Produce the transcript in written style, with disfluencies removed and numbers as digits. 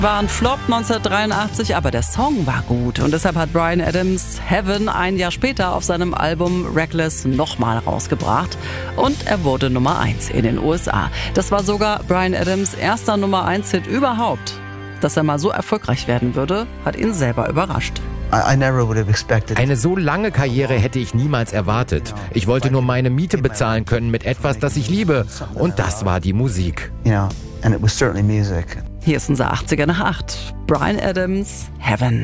War ein Flop 1983, aber der Song war gut. Und deshalb hat Bryan Adams Heaven ein Jahr später auf seinem Album Reckless nochmal rausgebracht. Und er wurde Nummer 1 in den USA. Das war sogar Bryan Adams' erster Nummer 1-Hit überhaupt. Dass er mal so erfolgreich werden würde, hat ihn selber überrascht. Eine so lange Karriere hätte ich niemals erwartet. Ich wollte nur meine Miete bezahlen können mit etwas, das ich liebe. Und das war die Musik. Hier ist unser 80er nach 8. Bryan Adams, Heaven.